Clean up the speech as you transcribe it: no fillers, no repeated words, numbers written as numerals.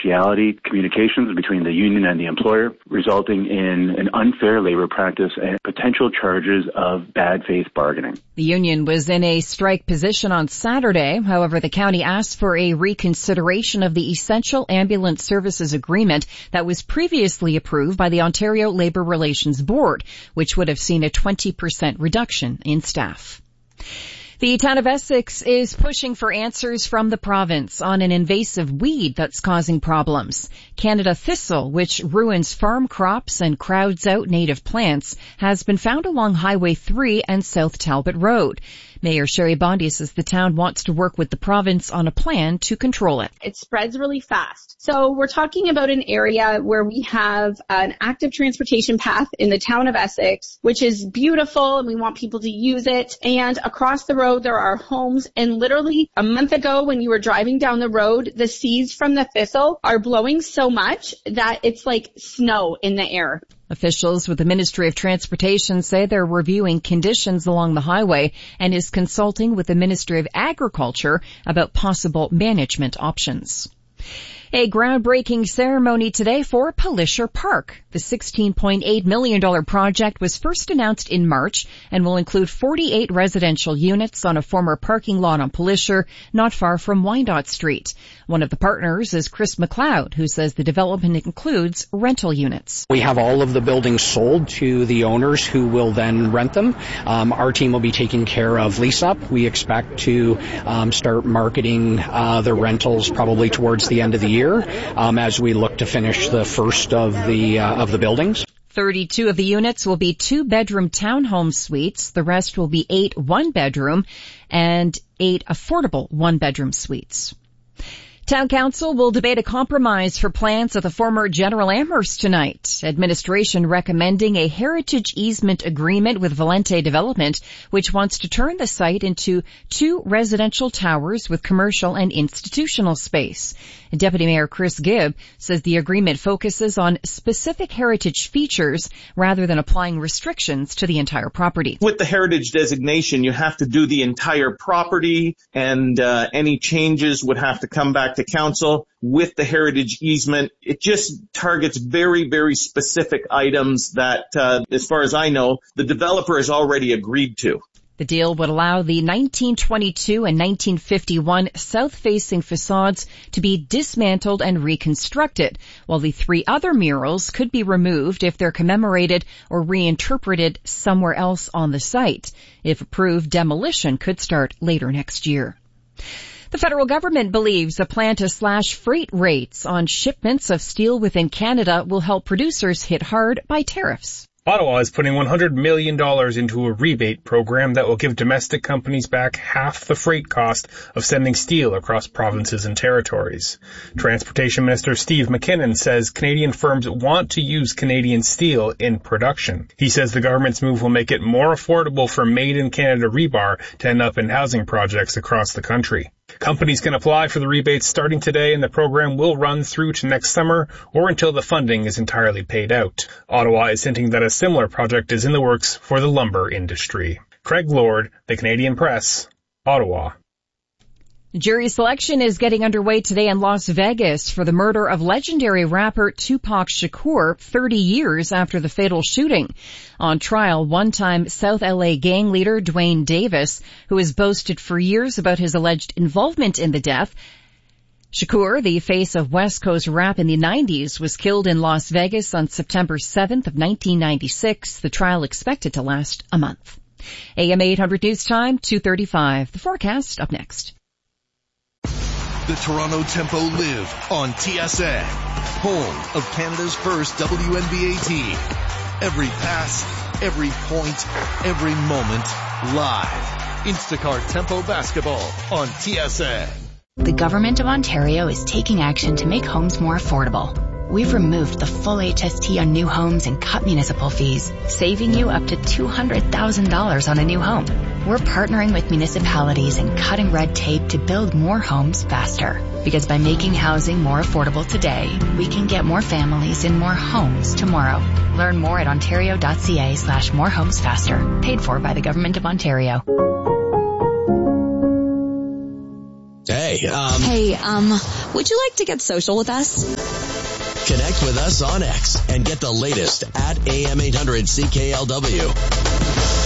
confidentiality communications between the union and the employer, resulting in an unfair labor practice and potential charges of bad faith bargaining. The union was in a strike position on Saturday. However, the county asked for a reconsideration of the Essential Ambulance Services Agreement that was previously approved by the Ontario Labour Relations Board, which would have seen a 20% reduction in staff. The town of Essex is pushing for answers from the province on an invasive weed that's causing problems. Canada thistle, which ruins farm crops and crowds out native plants, has been found along Highway 3 and South Talbot Road. Mayor Sherry Bondi says the town wants to work with the province on a plan to control it. It spreads really fast. So we're talking about an area where we have an active transportation path in the town of Essex, which is beautiful, and we want people to use it. And across the road, there are homes. And literally a month ago, when you were driving down the road, the seeds from the thistle are blowing so much that it's like snow in the air. Officials with the Ministry of Transportation say they're reviewing conditions along the highway and is consulting with the Ministry of Agriculture about possible management options. A groundbreaking ceremony today for Pallisher Park. The $16.8 million project was first announced in March and will include 48 residential units on a former parking lot on Pallisher, not far from Wyandotte Street. One of the partners is Chris McLeod, who says the development includes rental units. We have all of the buildings sold to the owners who will then rent them. Our team will be taking care of lease-up. We expect to start marketing the rentals probably towards the end of the year as we look to finish the first of the buildings. 32 of the units will be 2-bedroom townhome suites. The rest will be 8 one-bedroom and 8 affordable one-bedroom suites. Town Council will debate a compromise for plans at the former General Amherst tonight. Administration recommending a heritage easement agreement with Valente Development, which wants to turn the site into 2 residential towers with commercial and institutional space. Deputy Mayor Chris Gibb says the agreement focuses on specific heritage features rather than applying restrictions to the entire property. With the heritage designation, you have to do the entire property, and any changes would have to come back to council. With the heritage easement, it just targets very, very specific items that, as far as I know, the developer has already agreed to. The deal would allow the 1922 and 1951 south-facing facades to be dismantled and reconstructed, while the 3 other murals could be removed if they're commemorated or reinterpreted somewhere else on the site. If approved, demolition could start later next year. The federal government believes a plan to slash freight rates on shipments of steel within Canada will help producers hit hard by tariffs. Ottawa is putting $100 million into a rebate program that will give domestic companies back half the freight cost of sending steel across provinces and territories. Transportation Minister Steve McKinnon says Canadian firms want to use Canadian steel in production. He says the government's move will make it more affordable for made-in-Canada rebar to end up in housing projects across the country. Companies can apply for the rebates starting today, and the program will run through to next summer or until the funding is entirely paid out. Ottawa is hinting that a similar project is in the works for the lumber industry. Craig Lord, The Canadian Press, Ottawa. Jury selection is getting underway today in Las Vegas for the murder of legendary rapper Tupac Shakur 30 years after the fatal shooting. On trial, one-time South LA gang leader Dwayne Davis, who has boasted for years about his alleged involvement in the death. Shakur, the face of West Coast rap in the 90s, was killed in Las Vegas on September 7th of 1996. The trial expected to last a month. AM 800 News Time, 2:35. The forecast up next. The Toronto Tempo live on TSN, home of Canada's first WNBA team. Every pass, every point, every moment, live. Instacart Tempo Basketball on TSN. The Government of Ontario is taking action to make homes more affordable. We've removed the full HST on new homes and cut municipal fees, saving you up to $200,000 on a new home. We're partnering with municipalities and cutting red tape to build more homes faster. Because by making housing more affordable today, we can get more families in more homes tomorrow. Learn more at ontario.ca/morehomesfaster. Paid for by the Government of Ontario. Hey, would you like to get social with us? Connect with us on X and get the latest at AM800 CKLW.